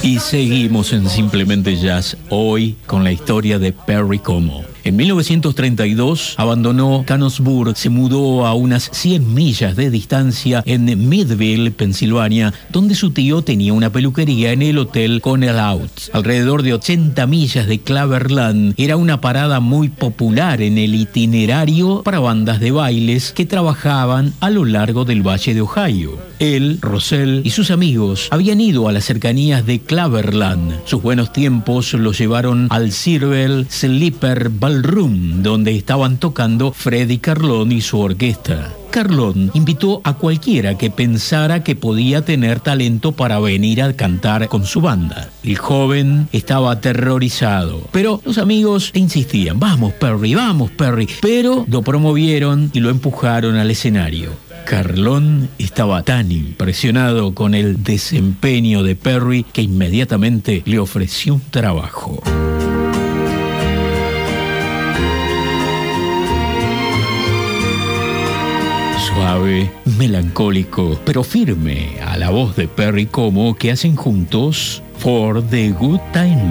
Y seguimos en Simplemente Jazz, hoy con la historia de Perry Como. En 1932 abandonó Canonsburg, se mudó a unas 100 millas de distancia en Meadville, Pensilvania, donde su tío tenía una peluquería en el Hotel Connell Out. Alrededor de 80 millas de Cleveland era una parada muy popular en el itinerario para bandas de bailes que trabajaban a lo largo del Valle de Ohio. Él, Roselle y sus amigos habían ido a las cercanías de Cleveland. Sus buenos tiempos los llevaron al Silver Slipper Ballroom, donde estaban tocando Freddie Carlon y su orquesta. Carlon invitó a cualquiera que pensara que podía tener talento para venir a cantar con su banda. El joven estaba aterrorizado, pero los amigos insistían: vamos Perry, pero lo promovieron y lo empujaron al escenario. Carlon estaba tan impresionado con el desempeño de Perry que inmediatamente le ofreció un trabajo. Suave, melancólico, pero firme, a la voz de Perry Como, que hacen juntos For the Good Time.